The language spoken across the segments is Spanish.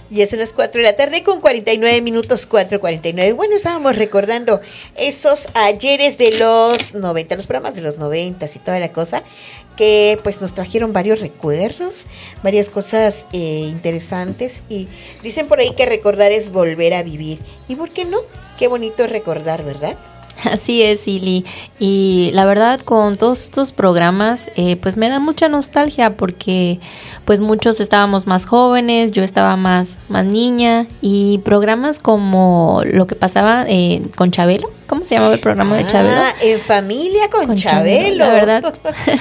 Y es unas 4 de la tarde con 49 minutos, 4:49. Bueno, estábamos recordando esos ayeres de los 90, los programas de los 90 y toda la cosa, que pues nos trajeron varios recuerdos, varias cosas interesantes. Y dicen por ahí que recordar es volver a vivir. ¿Y por qué no? Qué bonito es recordar, ¿verdad? Así es, Ili. Y la verdad, con todos estos programas, pues me da mucha nostalgia porque pues muchos estábamos más jóvenes, yo estaba más niña, y programas como lo que pasaba con Chabelo. ¿Cómo se llamaba el programa de Chabelo? En familia con Chabelo. La verdad,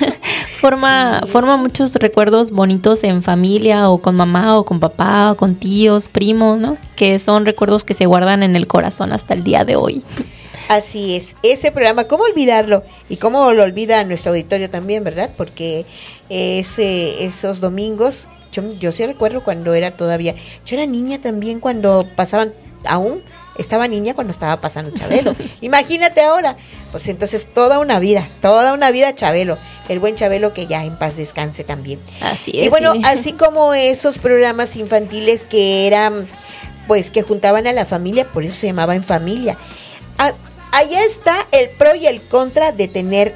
forma muchos recuerdos bonitos en familia, o con mamá, o con papá, o con tíos, primos, ¿no? Que son recuerdos que se guardan en el corazón hasta el día de hoy. Así es, ese programa, ¿cómo olvidarlo? Y cómo lo olvida nuestro auditorio también, ¿verdad? Porque esos domingos, yo sí recuerdo cuando era todavía, yo era niña también cuando pasaban, aún estaba niña cuando estaba pasando Chabelo. Imagínate ahora, pues entonces toda una vida Chabelo, el buen Chabelo, que ya en paz descanse también. Así es. Y bueno, sí, así como esos programas infantiles que eran, pues que juntaban a la familia, por eso se llamaba En Familia. Allá está el pro y el contra de tener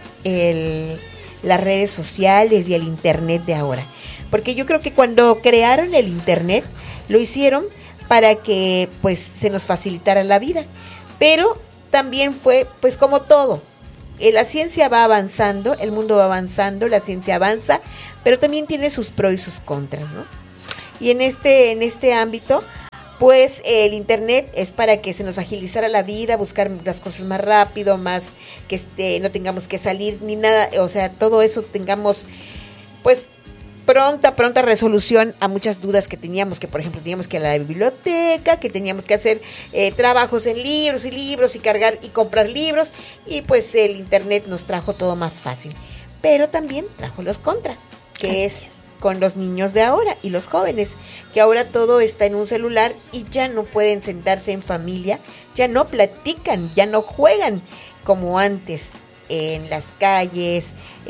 las redes sociales y el internet de ahora. Porque yo creo que cuando crearon el internet, lo hicieron para que pues se nos facilitara la vida. Pero también fue pues como todo. La ciencia va avanzando, el mundo va avanzando, la ciencia avanza, pero también tiene sus pros y sus contras, ¿no? Y en este ámbito, pues el internet es para que se nos agilizara la vida, buscar las cosas más rápido, más que no tengamos que salir ni nada, o sea, todo eso tengamos pues pronta resolución a muchas dudas que teníamos, que por ejemplo teníamos que ir a la biblioteca, que teníamos que hacer trabajos en libros y cargar y comprar libros, y pues el internet nos trajo todo más fácil, pero también trajo los contras, que es con los niños de ahora y los jóvenes, que ahora todo está en un celular y ya no pueden sentarse en familia, ya no platican, ya no juegan como antes en las calles.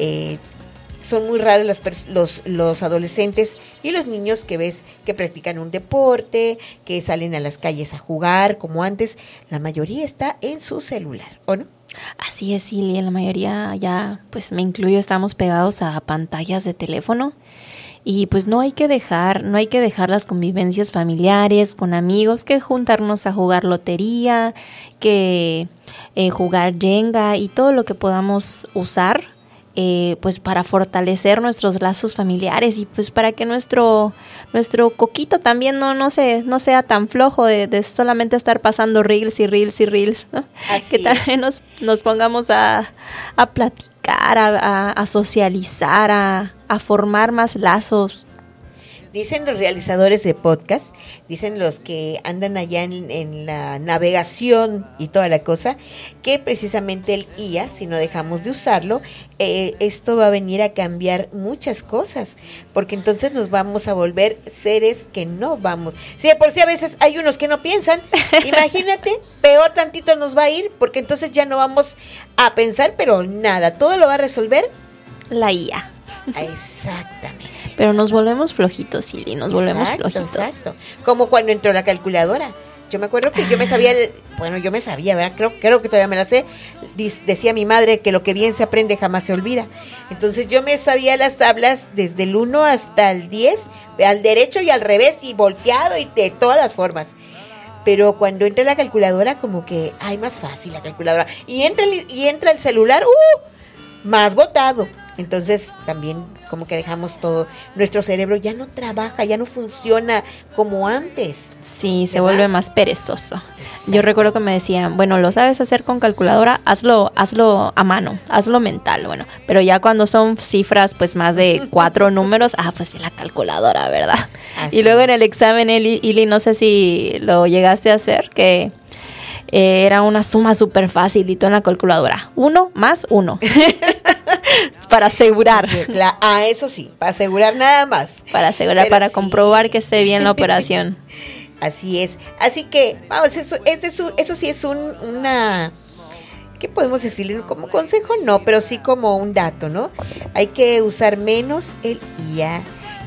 Son muy raros los adolescentes y los niños que ves que practican un deporte, que salen a las calles a jugar como antes. La mayoría está en su celular, ¿o no? Así es, Silvia, la mayoría ya, pues me incluyo, estamos pegados a pantallas de teléfono. Y pues no hay que dejar las convivencias familiares con amigos, que juntarnos a jugar lotería, que jugar Jenga y todo lo que podamos usar, pues para fortalecer nuestros lazos familiares, y pues para que nuestro coquito también no sea tan flojo de solamente estar pasando reels, ¿no? Que también nos pongamos a platicar, a socializar, a formar más lazos. Dicen los realizadores de podcast, dicen los que andan allá en la navegación y toda la cosa, que precisamente el IA, si no dejamos de usarlo, esto va a venir a cambiar muchas cosas, porque entonces nos vamos a volver seres que no vamos. Si de por sí a veces hay unos que no piensan, imagínate, peor tantito nos va a ir, porque entonces ya no vamos a pensar, pero nada, todo lo va a resolver la IA. Exactamente. Pero nos volvemos flojitos, Silly, flojitos. Exacto. Como cuando entró la calculadora. Yo me acuerdo que yo me sabía, ¿verdad? Creo que todavía me la sé. Decía mi madre que lo que bien se aprende jamás se olvida. Entonces yo me sabía las tablas desde el 1 hasta el 10, al derecho y al revés, y volteado y de todas las formas. Pero cuando entra la calculadora, como que, ay, más fácil la calculadora. Y entra el celular, más botado. Entonces también como que dejamos todo, nuestro cerebro ya no trabaja, ya no funciona como antes. Sí, se vuelve más perezoso. Exacto. Yo recuerdo que me decían, bueno, lo sabes hacer con calculadora, hazlo a mano, hazlo mental, bueno, pero ya cuando son cifras pues más de 4 números, pues la calculadora, ¿verdad? Así y luego en el examen, Ili, no sé si lo llegaste a hacer, que era una suma súper facilito en la calculadora, 1 más 1. Para asegurar. Eso sí, para asegurar nada más. Para asegurar, pero para sí comprobar que esté bien la operación. Así es. Así que, vamos, eso sí es una... ¿Qué podemos decirle? Como consejo no, pero sí como un dato, ¿no? Hay que usar menos el IA.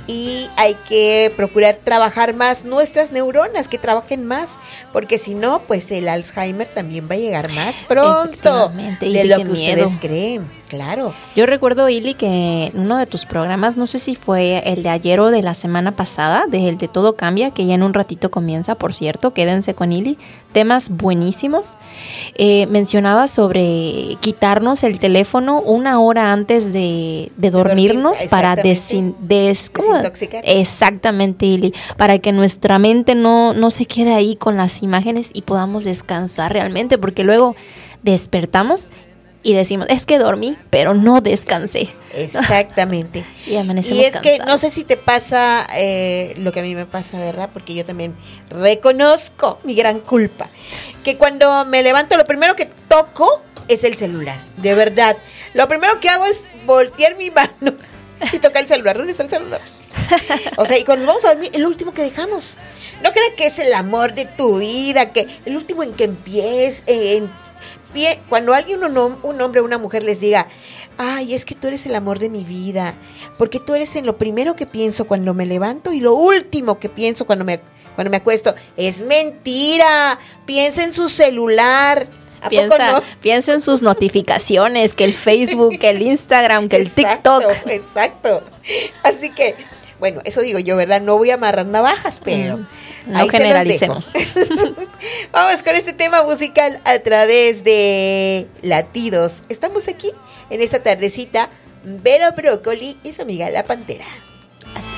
y hay que procurar trabajar más nuestras neuronas, que trabajen más, porque si no, pues el Alzheimer también va a llegar más pronto de lo que ustedes creen, claro. Yo recuerdo, Ili, que en uno de tus programas, no sé si fue el de ayer o de la semana pasada, el de Todo Cambia, que ya en un ratito comienza, por cierto, quédense con Ili, temas buenísimos, mencionaba sobre quitarnos el teléfono una hora antes de dormirnos para desintoxicar. Exactamente, Ili, para que nuestra mente no se quede ahí con las imágenes y podamos descansar realmente, porque luego despertamos y decimos, es que dormí, pero no descansé. Exactamente. Y amanecemos y es cansados. que no sé si te pasa lo que a mí me pasa, ¿verdad? Porque yo también reconozco mi gran culpa, que cuando me levanto lo primero que toco es el celular, de verdad. Lo primero que hago es voltear mi mano y tocar el celular. ¿Dónde está el celular? O sea, y cuando nos vamos a dormir, el último que dejamos. No crean que es el amor de tu vida, que el último en que empieces, cuando alguien, un hombre o una mujer les diga, ay, es que tú eres el amor de mi vida, porque tú eres en lo primero que pienso cuando me levanto y lo último que pienso cuando me acuesto. Es mentira. Piensa en su celular. Piensa en sus notificaciones, que el Facebook, que el Instagram, que el TikTok. Exacto. Así que, bueno, eso digo yo, ¿verdad? No voy a amarrar navajas, pero no generalicemos. Vamos con este tema musical a través de Latidos. Estamos aquí en esta tardecita, Vero Brócoli y su amiga La Pantera.